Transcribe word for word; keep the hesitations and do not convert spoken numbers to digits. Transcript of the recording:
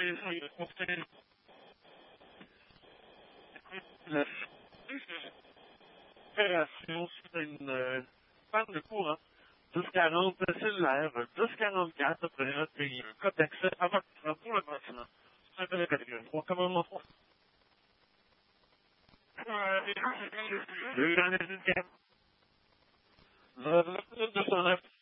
les gens, ils conseillent la opération sur une euh, panne de courant. dix quarante cellulaire, dix quarante-quatre après un pays, un code d'accès avant pour le bâtiment. C'est un la catégorie trois, commandement trois. Euh, les gens, c'est bien le deux dans les deux. Le deux cent neuf.